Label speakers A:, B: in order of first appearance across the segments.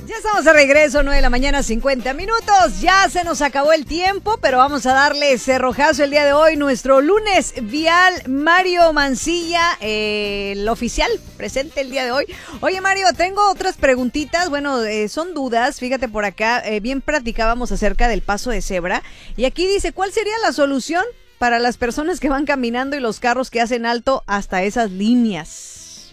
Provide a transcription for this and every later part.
A: Ya estamos de regreso, 9 de la mañana, 50 minutos. Ya se nos acabó el tiempo, pero vamos a darle cerrojazo el día de hoy. Nuestro lunes vial, Mario Mancilla, el oficial, presente el día de hoy. Oye, Mario, tengo otras preguntitas. Bueno, son dudas. Fíjate por acá, bien platicábamos acerca del paso de cebra. Y aquí dice, ¿cuál sería la solución para las personas que van caminando y los carros que hacen alto hasta esas líneas?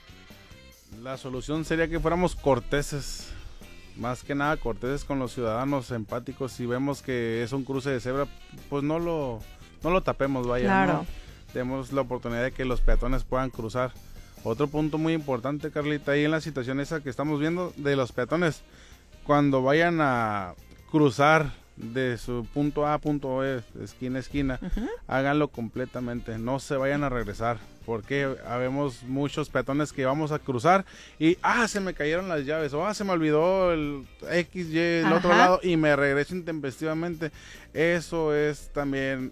B: La solución sería que fuéramos corteses. Más que nada corteses con los ciudadanos, empáticos. Si vemos que es un cruce de cebra, pues no lo tapemos, vaya.
A: Claro.
B: ¿No? Demos la oportunidad de que los peatones puedan cruzar. Otro punto muy importante, Carlita, ahí en la situación esa que estamos viendo de los peatones, cuando vayan a cruzar de su punto A a punto B, esquina a esquina, háganlo completamente, no se vayan a regresar, porque habemos muchos peatones que vamos a cruzar y se me cayeron las llaves, o se me olvidó el XY el otro lado y me regreso intempestivamente. Eso es también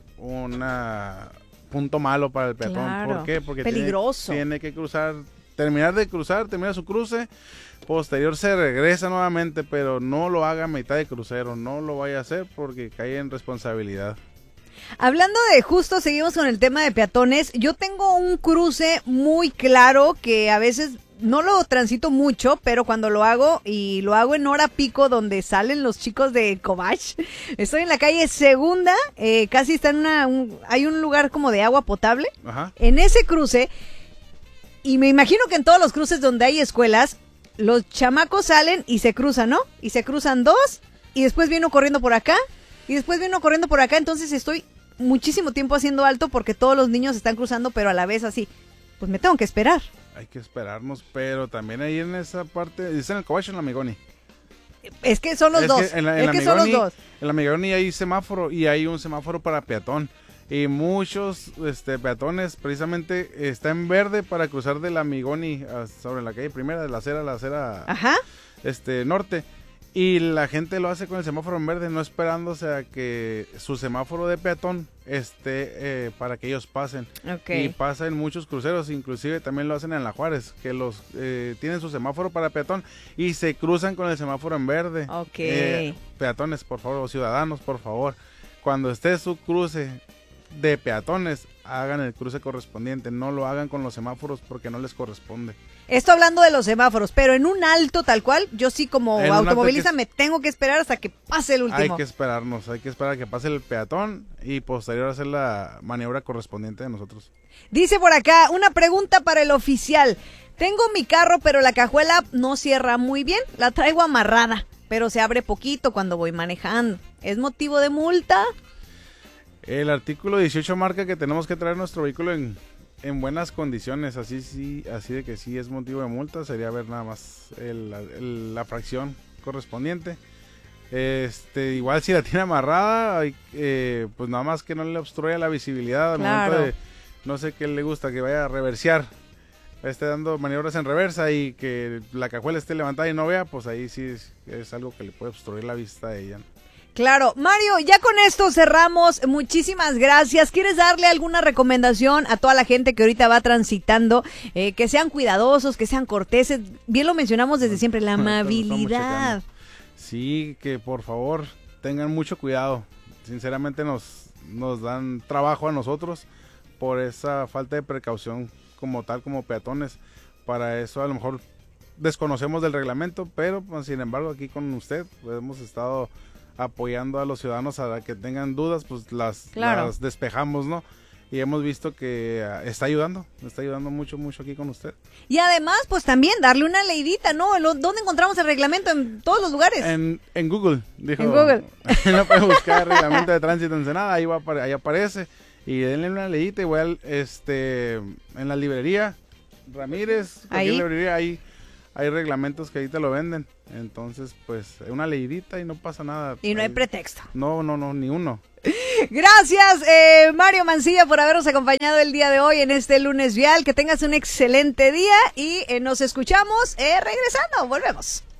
B: punto malo para el peatón.
A: Claro.
B: ¿Por qué? Porque
A: peligroso.
B: Tiene que cruzar, terminar su cruce, posterior se regresa nuevamente, pero no lo haga a mitad de crucero, no lo vaya a hacer porque cae en responsabilidad.
A: Hablando de justo, seguimos con el tema de peatones. Yo tengo un cruce muy claro que a veces no lo transito mucho, pero cuando lo hago, y lo hago en hora pico donde salen los chicos de Cobach, estoy en la calle Segunda, casi está en hay un lugar como de agua potable. En ese cruce, y me imagino que en todos los cruces donde hay escuelas, los chamacos salen y se cruzan, ¿no? Y se cruzan dos, y después viene corriendo por acá, y después viene corriendo por acá, entonces estoy muchísimo tiempo haciendo alto porque todos los niños están cruzando, pero a la vez así, pues me tengo que esperar.
B: Hay que esperarnos, pero también ahí en esa parte, dice en el Cobach o en la Migoni.
A: Es que son los dos,
B: En la Migoni hay semáforo y hay un semáforo para peatón. Y muchos peatones precisamente está en verde para cruzar de la Migoni sobre la calle Primera, de la acera norte. Y la gente lo hace con el semáforo en verde, no esperándose a que su semáforo de peatón esté para que ellos pasen. Y pasa en muchos cruceros, inclusive también lo hacen en La Juárez, que los tienen su semáforo para peatón y se cruzan con el semáforo en verde. Peatones, por favor, o ciudadanos, por favor, cuando esté su cruce de peatones, hagan el cruce correspondiente, no lo hagan con los semáforos porque no les corresponde.
A: Esto hablando de los semáforos, pero en un alto tal cual, yo sí como automovilista me tengo que esperar hasta que pase el último.
B: Hay que esperar a que pase el peatón y posterior hacer la maniobra correspondiente de nosotros.
A: Dice por acá, una pregunta para el oficial. Tengo mi carro, pero la cajuela no cierra muy bien, la traigo amarrada, pero se abre poquito cuando voy manejando. ¿Es motivo de multa?
B: El artículo 18 marca que tenemos que traer nuestro vehículo en buenas condiciones, así de que sí es motivo de multa, sería ver nada más la fracción correspondiente. Igual si la tiene amarrada, pues nada más que no le obstruya la visibilidad al momento de, no sé qué le gusta, que vaya a reversear, esté dando maniobras en reversa y que la cajuela esté levantada y no vea, pues ahí sí es algo que le puede obstruir la vista a ella.
A: Claro, Mario, ya con esto cerramos, muchísimas gracias. ¿Quieres darle alguna recomendación a toda la gente que ahorita va transitando? Que sean cuidadosos, que sean corteses, bien lo mencionamos desde siempre, la amabilidad.
B: Sí, que por favor tengan mucho cuidado, sinceramente nos dan trabajo a nosotros por esa falta de precaución como tal, como peatones. Para eso a lo mejor desconocemos del reglamento, pero pues, sin embargo aquí con usted pues, hemos estado apoyando a los ciudadanos a que tengan dudas, pues las despejamos, ¿no? Y hemos visto que está ayudando mucho aquí con usted.
A: Y además, pues también darle una leidita, ¿no? ¿Dónde encontramos el reglamento? En todos los lugares.
B: En Google, dijo.
A: En Google.
B: No puede buscar reglamento de tránsito en Ensenada, ahí aparece. Y denle una leidita, igual, en la librería Ramírez, cualquier librería, hay reglamentos que ahí te lo venden. Entonces, pues, una leidita y no pasa nada.
A: Y no hay pretexto.
B: No, ni uno.
A: Gracias, Mario Mancilla, por habernos acompañado el día de hoy en este lunes vial. Que tengas un excelente día y nos escuchamos regresando. Volvemos.